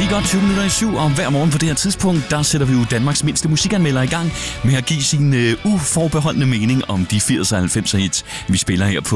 lige godt 20 minutter i 7, og hver morgen på det her tidspunkt, der sætter vi jo Danmarks mindste musikanmelder i gang med at give sin uforbeholdne mening om de 80'er og 90'er hits, vi spiller her på